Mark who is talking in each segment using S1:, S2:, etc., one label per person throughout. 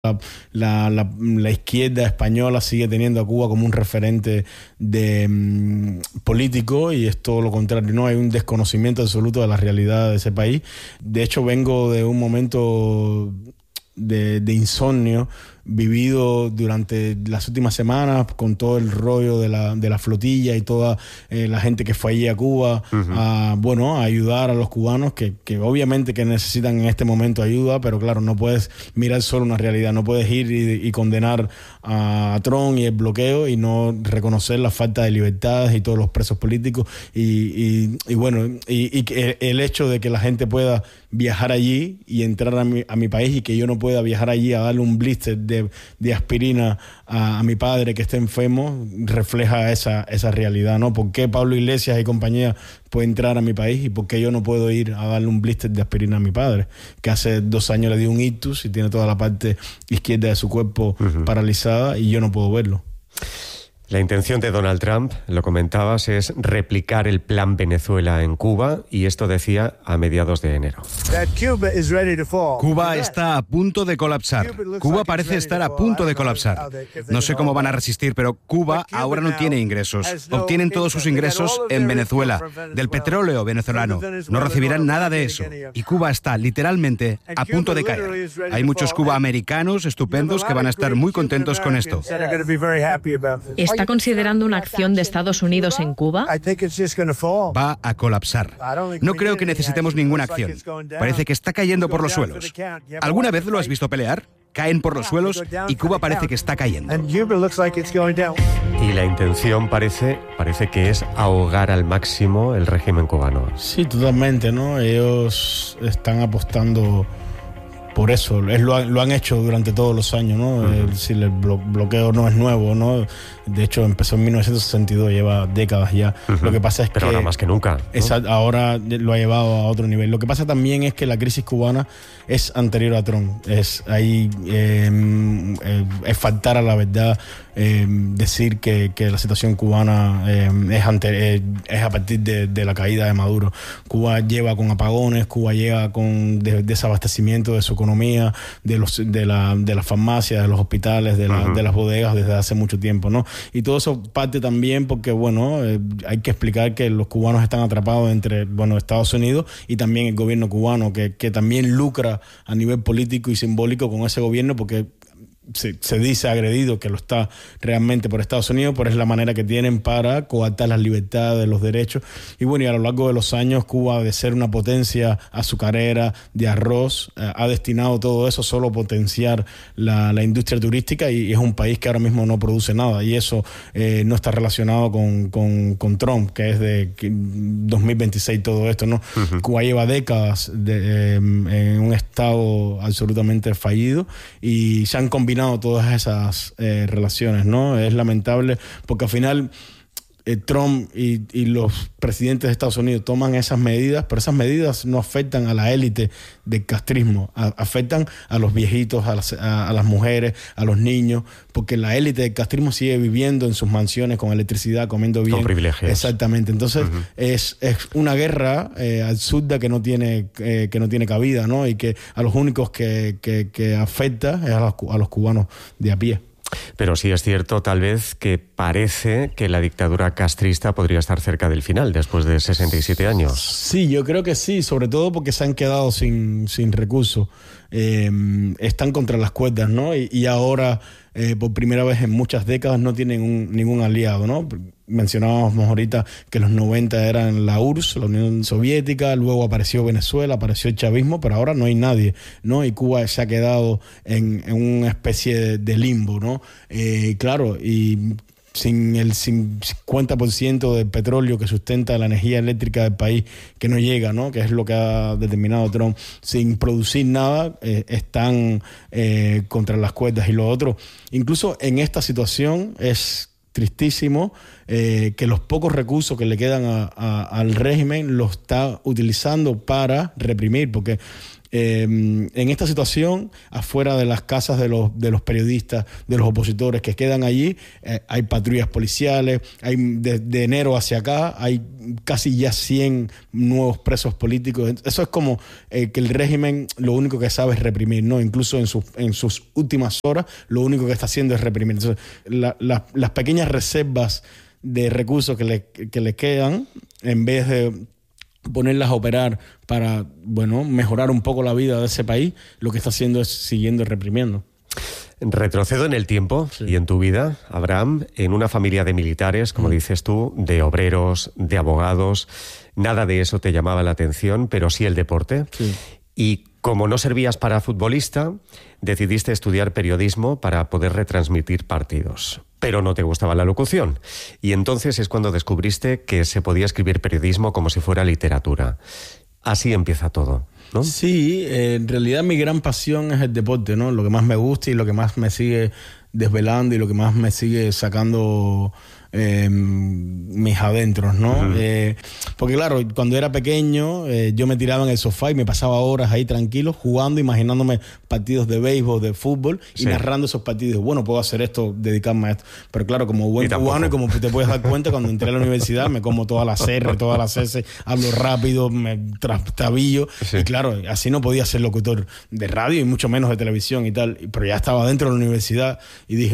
S1: La izquierda española sigue teniendo a Cuba como un referente político, y es todo lo contrario, ¿no? Hay un desconocimiento absoluto de la realidad de ese país. De hecho, vengo de un momento de insomnio vivido durante las últimas semanas con todo el rollo de la flotilla y toda la gente que fue allí a Cuba a ayudar a los cubanos que obviamente que necesitan en este momento ayuda, pero claro, no puedes mirar solo una realidad, no puedes ir y condenar a Trump y el bloqueo y no reconocer la falta de libertades y todos los presos políticos y que el hecho de que la gente pueda viajar allí y entrar a mi país y que yo no pueda viajar allí a darle un blister de aspirina a mi padre que está enfermo, refleja esa realidad, ¿no? ¿Por qué Pablo Iglesias y compañía puede entrar a mi país y por qué yo no puedo ir a darle un blister de aspirina a mi padre, que hace 2 años le dio un ictus y tiene toda la parte izquierda de su cuerpo paralizada y yo no puedo verlo?
S2: La intención de Donald Trump, lo comentabas, es replicar el plan Venezuela en Cuba, y esto decía a mediados de enero.
S3: Cuba está a punto de colapsar. Cuba parece estar a punto de colapsar. No sé cómo van a resistir, pero Cuba ahora no tiene ingresos. Obtienen todos sus ingresos en Venezuela, del petróleo venezolano. No recibirán nada de eso. Y Cuba está literalmente a punto de caer. Hay muchos cubaamericanos estupendos que van a estar muy contentos con esto.
S4: ¿Está considerando una acción de Estados Unidos en Cuba?
S3: Va a colapsar. No creo que necesitemos ninguna acción. Parece que está cayendo por los suelos. ¿Alguna vez lo has visto pelear? Caen por los suelos y Cuba parece que está cayendo.
S2: Y la intención parece que es ahogar al máximo el régimen cubano.
S1: Sí, totalmente, ¿no? Ellos están apostando por eso, lo han hecho durante todos los años, ¿no? El bloqueo no es nuevo, ¿no? De hecho, empezó en 1962, lleva décadas ya. Lo que pasa es
S2: Pero
S1: que
S2: ahora más que nunca, ¿no?
S1: Ahora lo ha llevado a otro nivel. Lo que pasa también es que la crisis cubana es anterior a Trump. Es faltar a la verdad decir que la situación cubana es a partir de la caída de Maduro. Cuba lleva con apagones, Cuba lleva con desabastecimiento de su economía, de las farmacias, de los hospitales, de las bodegas desde hace mucho tiempo, ¿no? Y todo eso parte también porque, hay que explicar que los cubanos están atrapados entre, Estados Unidos y también el gobierno cubano, que también lucra a nivel político y simbólico con ese gobierno, porque se dice agredido, que lo está realmente por Estados Unidos, pero es la manera que tienen para coartar las libertades, los derechos. Y a lo largo de los años, Cuba, de ser una potencia azucarera, de arroz, ha destinado todo eso solo a potenciar la industria turística, y es un país que ahora mismo no produce nada, y eso no está relacionado con Trump, que es de 2026 todo esto, ¿no? Cuba lleva décadas en un estado absolutamente fallido, y se han combinado todas esas relaciones, ¿no? Es lamentable porque al final Trump y los presidentes de Estados Unidos toman esas medidas, pero esas medidas no afectan a la élite del castrismo, afectan a los viejitos, a las mujeres, a los niños, porque la élite del castrismo sigue viviendo en sus mansiones con electricidad, comiendo bien.
S2: Con privilegios.
S1: Exactamente. Entonces es una guerra absurda que no tiene cabida, ¿no? Y que a los únicos que afecta es a los cubanos de a pie.
S2: Pero sí es cierto, tal vez, que parece que la dictadura castrista podría estar cerca del final, después de 67 años.
S1: Sí, yo creo que sí, sobre todo porque se han quedado sin recursos. Están contra las cuerdas, ¿no? Y ahora, por primera vez en muchas décadas, no tienen ningún aliado, ¿no? Mencionábamos ahorita que los 90 eran la URSS, la Unión Soviética, luego apareció Venezuela, apareció el chavismo, pero ahora no hay nadie, ¿no? Y Cuba se ha quedado en una especie de limbo, ¿no? Claro, y sin el 50% del petróleo que sustenta la energía eléctrica del país, que no llega, ¿no? Que es lo que ha determinado Trump, sin producir nada, están contra las cuerdas. Y lo otro, incluso en esta situación, es tristísimo que los pocos recursos que le quedan al régimen los está utilizando para reprimir, porque en esta situación, afuera de las casas de los periodistas, de los opositores que quedan allí, hay patrullas policiales, hay de enero hacia acá, hay casi ya 100 nuevos presos políticos. Eso es como que el régimen lo único que sabe es reprimir, ¿no? Incluso en sus últimas horas, lo único que está haciendo es reprimir. Entonces, las pequeñas reservas de recursos que le quedan, en vez de ponerlas a operar para, mejorar un poco la vida de ese país, lo que está haciendo es siguiendo reprimiendo.
S2: Retrocedo en el tiempo y en tu vida, Abraham, en una familia de militares, como dices tú, de obreros, de abogados. Nada de eso te llamaba la atención, pero sí el deporte. Sí. Y como no servías para futbolista, decidiste estudiar periodismo para poder retransmitir partidos. Pero no te gustaba la locución. Y entonces es cuando descubriste que se podía escribir periodismo como si fuera literatura. Así empieza todo, ¿no?
S1: Sí, en realidad mi gran pasión es el deporte, ¿no? Lo que más me gusta y lo que más me sigue desvelando y lo que más me sigue sacando mis adentros, ¿no? Uh-huh. Porque claro, cuando era pequeño yo me tiraba en el sofá y me pasaba horas ahí tranquilo jugando, imaginándome partidos de béisbol, de fútbol y narrando esos partidos. Bueno, puedo hacer esto, dedicarme a esto. Pero claro, como buen cubano y como te puedes dar cuenta, cuando entré a la universidad me como todas las R, todas las S, hablo rápido, me trastabillo. Sí. Y claro, así no podía ser locutor de radio y mucho menos de televisión y tal. Pero ya estaba dentro de la universidad y dije,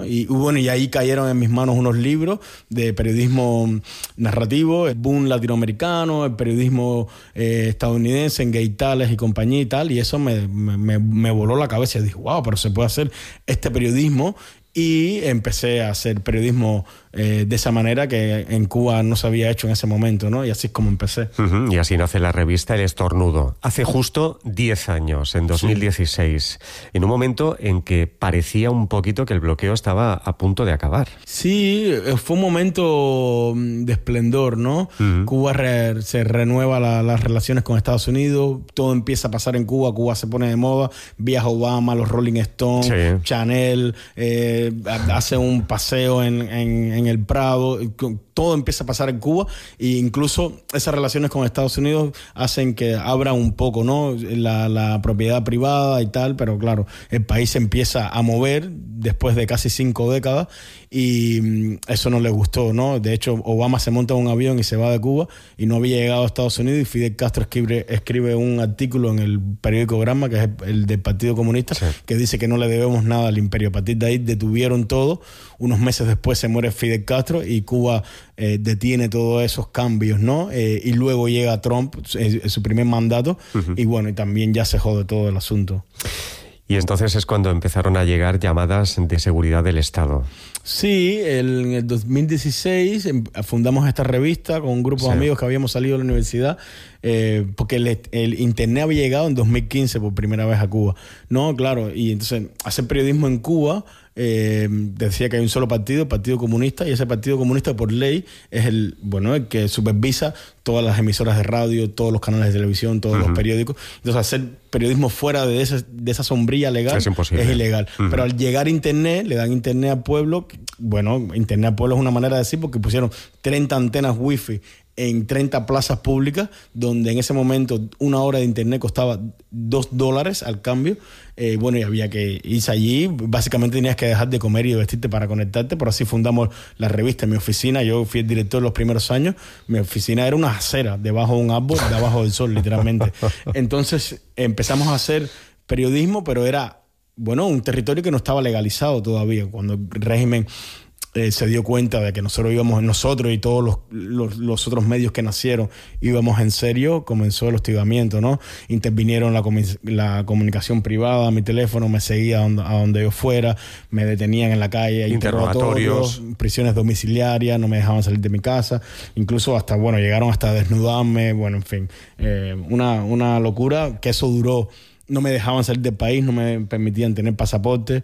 S1: y ahí cayeron en mis manos unos libros de periodismo narrativo, el boom latinoamericano, el periodismo estadounidense en Gaitales y compañía y tal, y eso me voló la cabeza y dije, wow, pero se puede hacer este periodismo. Y empecé a hacer periodismo de esa manera que en Cuba no se había hecho en ese momento, ¿no? Y así es como empecé.
S2: Uh-huh. Y así nace la revista El Estornudo. Hace justo 10 años, en 2016, en un momento en que parecía un poquito que el bloqueo estaba a punto de acabar.
S1: Sí, fue un momento de esplendor, ¿no? Uh-huh. Cuba se renueva las relaciones con Estados Unidos, todo empieza a pasar en Cuba, Cuba se pone de moda, viaja Obama, los Rolling Stones, Chanel, hace un paseo en el Prado, todo empieza a pasar en Cuba e incluso esas relaciones con Estados Unidos hacen que abra un poco, ¿no? la propiedad privada y tal, pero claro, el país se empieza a mover después de casi 5 décadas y eso no le gustó, ¿no? De hecho, Obama se monta en un avión y se va de Cuba y no había llegado a Estados Unidos y Fidel Castro escribe un artículo en el periódico Gramma, que es el del Partido Comunista, que dice que no le debemos nada al imperio. A partir de ahí detuvieron todo. Unos meses después se muere Fidel Castro y Cuba detiene todos esos cambios, ¿no? Y luego llega Trump, su primer mandato, y también ya se jode todo el asunto.
S2: Y entonces es cuando empezaron a llegar llamadas de seguridad del Estado.
S1: Sí, en el 2016 fundamos esta revista con un grupo de amigos que habíamos salido de la universidad, porque el internet había llegado en 2015 por primera vez a Cuba. No, claro, y entonces hacer periodismo en Cuba, decía que hay un solo partido, el Partido Comunista, y ese Partido Comunista por ley es el que supervisa todas las emisoras de radio, todos los canales de televisión, todos los periódicos. Entonces hacer periodismo fuera de esa sombrilla legal es ilegal. Pero al llegar internet, le dan internet al pueblo. Internet al pueblo es una manera de decir, porque pusieron 30 antenas wifi en 30 plazas públicas, donde en ese momento una hora de internet costaba $2 al cambio. Y había que irse allí. Básicamente tenías que dejar de comer y de vestirte para conectarte. Por así fundamos la revista. En mi oficina, yo fui el director los primeros años, mi oficina era una acera debajo de un árbol, debajo del sol, literalmente. Entonces empezamos a hacer periodismo, pero era un territorio que no estaba legalizado todavía. Cuando el régimen se dio cuenta de que nosotros y todos los otros medios que nacieron íbamos en serio, comenzó el hostigamiento, ¿no? Intervinieron la comunicación privada, mi teléfono me seguía a donde yo fuera, me detenían en la calle, interrogatorios, prisiones domiciliarias, no me dejaban salir de mi casa, incluso hasta, llegaron hasta desnudarme, en fin, una locura, que eso duró. No me dejaban salir del país, no me permitían tener pasaporte.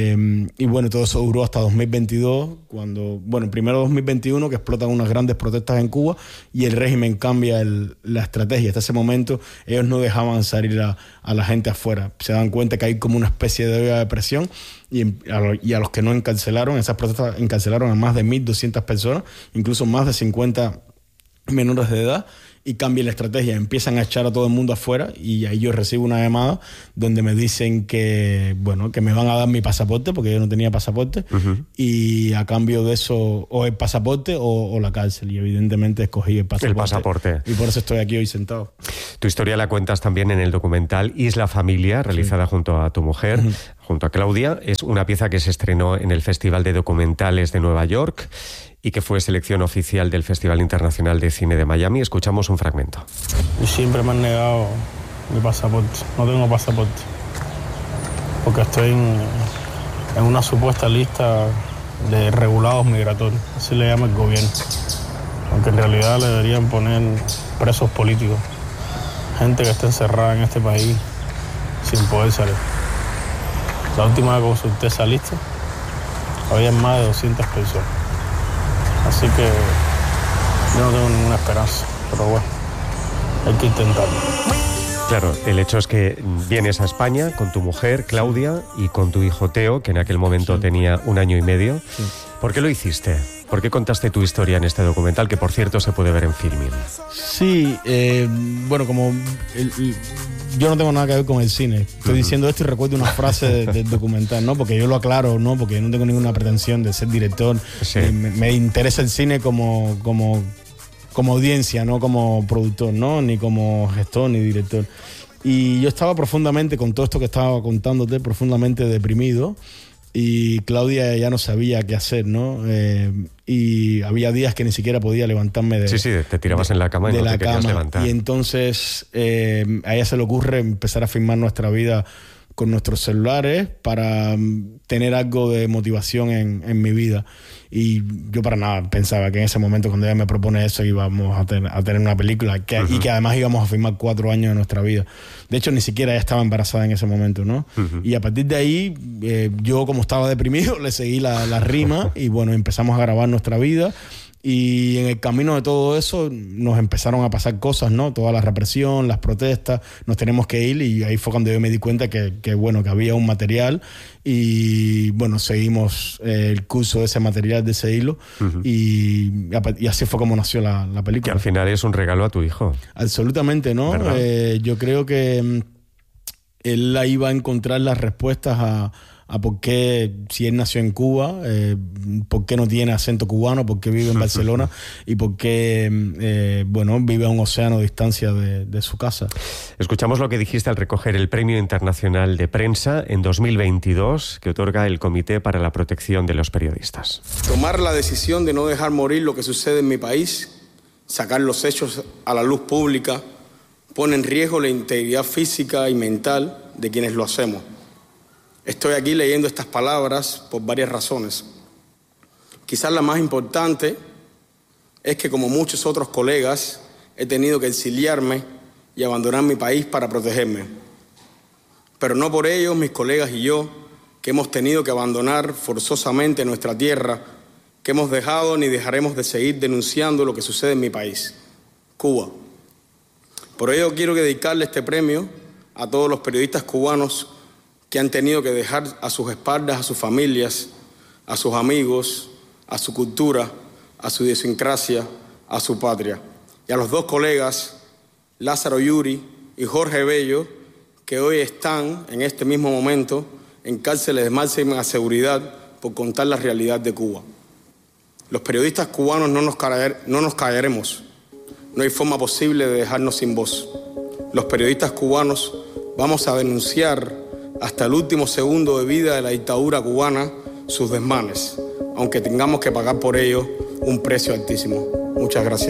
S1: Todo eso duró hasta 2022, cuando, primero 2021, que explotan unas grandes protestas en Cuba y el régimen cambia la estrategia. Hasta ese momento ellos no dejaban salir a la gente afuera. Se dan cuenta que hay como una especie de olla de presión y a los que no encarcelaron, esas protestas encarcelaron a más de 1.200 personas, incluso más de 50 menores de edad. y cambia la estrategia. Empiezan a echar a todo el mundo afuera y ahí yo recibo una llamada donde me dicen que me van a dar mi pasaporte porque yo no tenía pasaporte y a cambio de eso o el pasaporte o la cárcel, y evidentemente escogí el pasaporte. Y por eso estoy aquí hoy sentado.
S2: Tu historia la cuentas también en el documental Isla Familia, realizada junto a tu mujer, junto a Claudia. Es una pieza que se estrenó en el Festival de Documentales de Nueva York y que fue selección oficial del Festival Internacional de Cine de Miami. Escuchamos un fragmento.
S5: Siempre me han negado mi pasaporte. No tengo pasaporte. Porque estoy en una supuesta lista de regulados migratorios. Así le llama el gobierno. Aunque en realidad le deberían poner presos políticos. Gente que esté encerrada en este país sin poder salir. La última vez que consulté esa lista, había más de 200 personas. Así que yo no tengo ninguna esperanza, pero bueno, hay que intentarlo.
S2: Claro, el hecho es que vienes a España con tu mujer, Claudia, y con tu hijo Teo, que en aquel momento tenía 1 año y medio. Sí. ¿Por qué lo hiciste? ¿Por qué contaste tu historia en este documental, que por cierto se puede ver en Filmin?
S1: Sí, bueno, como yo no tengo nada que ver con el cine. Estoy diciendo esto y recuerdo una frase del documental, ¿no? Porque yo lo aclaro, ¿no? Porque yo no tengo ninguna pretensión de ser director. Sí. Me interesa el cine como audiencia, no como productor, ¿no? Ni como gestor ni director. Y yo estaba profundamente, con todo esto que estaba contándote, profundamente deprimido. Y Claudia ya no sabía qué hacer, ¿no? Y había días que ni siquiera podía levantarme de...
S2: Sí, te tirabas en la cama y no te querías levantar.
S1: Y entonces a ella se le ocurre empezar a filmar nuestra vida con nuestros celulares para tener algo de motivación en mi vida. Y yo para nada pensaba que en ese momento, cuando ella me propone eso, íbamos a tener una película y que además íbamos a filmar 4 años de nuestra vida. De hecho, ni siquiera ella estaba embarazada en ese momento, ¿no? Y a partir de ahí, yo como estaba deprimido, le seguí la rima y bueno, empezamos a grabar nuestra vida. Y en el camino de todo eso nos empezaron a pasar cosas, ¿no? Toda la represión, las protestas, nos tenemos que ir, y ahí fue cuando yo me di cuenta que había un material y bueno, seguimos el curso de ese material, de ese hilo, y así fue como nació la película.
S2: Que al final es un regalo a tu hijo.
S1: Absolutamente, ¿no? Yo creo que él iba a encontrar las respuestas a por qué, si él nació en Cuba, por qué no tiene acento cubano, por qué vive en Barcelona y por qué vive a un océano de distancia de su casa.
S2: Escuchamos lo que dijiste al recoger el Premio Internacional de Prensa en 2022 que otorga el Comité para la Protección de los Periodistas.
S6: Tomar la decisión de no dejar morir lo que sucede en mi país, sacar los hechos a la luz pública, pone en riesgo la integridad física y mental de quienes lo hacemos. Estoy aquí leyendo estas palabras por varias razones. Quizás la más importante es que, como muchos otros colegas, he tenido que exiliarme y abandonar mi país para protegerme. Pero no por ello mis colegas y yo, que hemos tenido que abandonar forzosamente nuestra tierra, que hemos dejado ni dejaremos de seguir denunciando lo que sucede en mi país, Cuba. Por ello quiero dedicarle este premio a todos los periodistas cubanos que han tenido que dejar a sus espaldas a sus familias, a sus amigos, a su cultura, a su idiosincrasia, a su patria. Y a los 2 colegas, Lázaro Yuri y Jorge Bello, que hoy están en este mismo momento en cárceles de máxima seguridad por contar la realidad de Cuba. Los periodistas cubanos no nos callaremos. No hay forma posible de dejarnos sin voz. Los periodistas cubanos vamos a denunciar hasta el último segundo de vida de la dictadura cubana sus desmanes, aunque tengamos que pagar por ello un precio altísimo. Muchas gracias.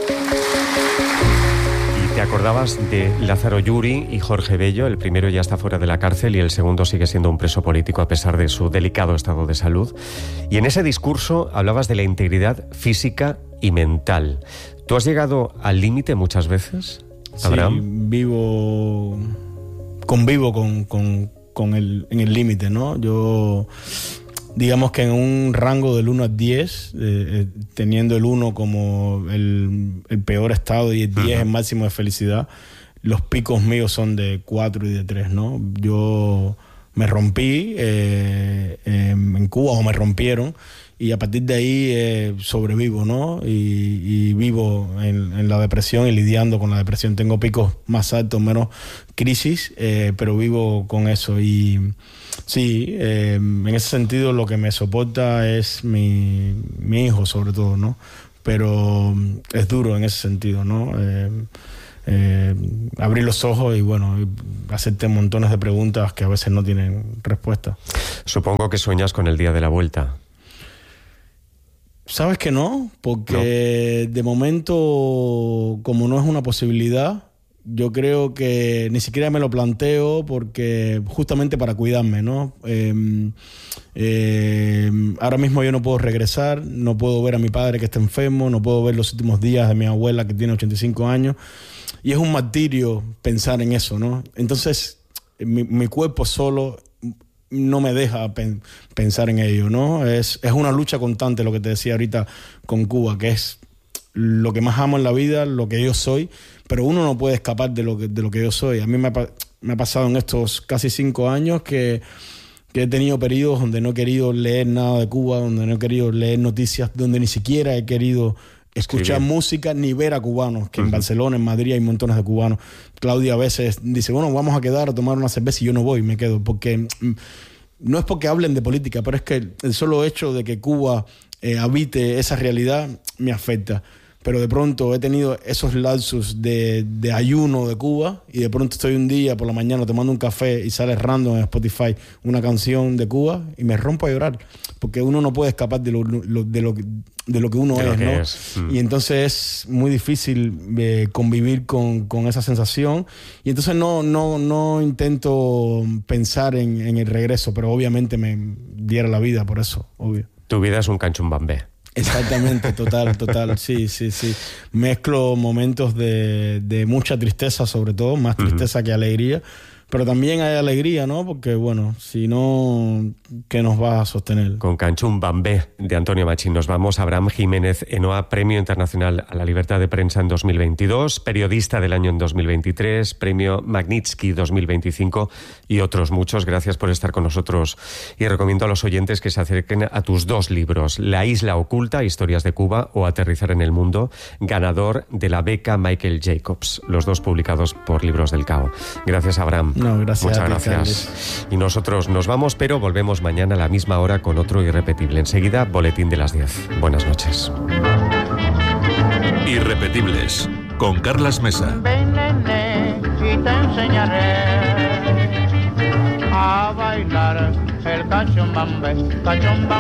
S2: Y te acordabas de Lázaro Yuri y Jorge Bello. El primero ya está fuera de la cárcel y el segundo sigue siendo un preso político a pesar de su delicado estado de salud. Y en ese discurso hablabas de la integridad física y mental. ¿Tú has llegado al límite muchas veces, Abraham?
S1: Sí, convivo en el límite, ¿no? Yo, digamos que en un rango del 1 al 10, teniendo el 1 como el peor estado y el 10 el máximo de felicidad, los picos míos son de 4 y de 3, ¿no? Yo me rompí en Cuba, o me rompieron, y a partir de ahí sobrevivo, ¿no? Y vivo en la depresión y lidiando con la depresión. Tengo picos más altos, menos crisis, pero vivo con eso. Y sí, en ese sentido lo que me soporta es mi hijo, sobre todo, ¿no? Pero es duro en ese sentido, ¿no? Abrir los ojos y bueno, hacerte montones de preguntas que a veces no tienen respuesta.
S2: Supongo que sueñas con el día de la vuelta.
S1: ¿Sabes que no? Porque no. De momento, como no es una posibilidad, yo creo que ni siquiera me lo planteo porque justamente para cuidarme, ¿no? Ahora mismo yo no puedo regresar, no puedo ver a mi padre que está enfermo, no puedo ver los últimos días de mi abuela que tiene 85 años. Y es un martirio pensar en eso, ¿no? Entonces, mi cuerpo solo no me deja pensar en ello, ¿no? Es una lucha constante, lo que te decía ahorita con Cuba, que es lo que más amo en la vida, lo que yo soy, pero uno no puede escapar de lo que yo soy. A mí me ha pasado en estos casi 5 años que he tenido periodos donde no he querido leer nada de Cuba, donde no he querido leer noticias, donde ni siquiera he querido escuchar música ni ver a cubanos, que en Barcelona, en Madrid hay montones de cubanos. Claudia a veces dice, bueno, vamos a quedar a tomar una cerveza y yo no voy, me quedo, porque no es porque hablen de política, pero es que el solo hecho de que Cuba habite esa realidad me afecta. Pero de pronto he tenido esos lapsus de ayuno de Cuba y de pronto estoy un día por la mañana tomando un café y sale random en Spotify una canción de Cuba y me rompo a llorar porque uno no puede escapar de lo que uno es, ¿no? Y entonces es muy difícil convivir con esa sensación y entonces no intento pensar en el regreso, pero obviamente me diera la vida por eso, obvio.
S2: Tu vida es un canchumbambé.
S1: Exactamente, total, sí. Mezclo momentos de mucha tristeza, sobre todo, más tristeza que alegría, pero también hay alegría, ¿no? Porque, bueno, si no, ¿qué nos va a sostener?
S2: Con Canchumbambé de Antonio Machín nos vamos. Abraham Jiménez Enoa, Premio Internacional a la Libertad de Prensa en 2022, Periodista del Año en 2023, Premio Magnitsky 2025 y otros muchos. Gracias por estar con nosotros y recomiendo a los oyentes que se acerquen a tus 2 libros, La Isla Oculta, Historias de Cuba o Aterrizar en el Mundo, ganador de la beca Michael Jacobs, los 2 publicados por Libros del Cao. Gracias, Abraham.
S1: No, gracias.
S2: Muchas gracias. Y nosotros nos vamos, pero volvemos mañana a la misma hora con otro irrepetible. Enseguida, boletín de las 10. Buenas noches.
S7: Irrepetibles, con Carlas Mesa.
S8: Ven, nene, y te enseñaré a bailar el cachumbambe.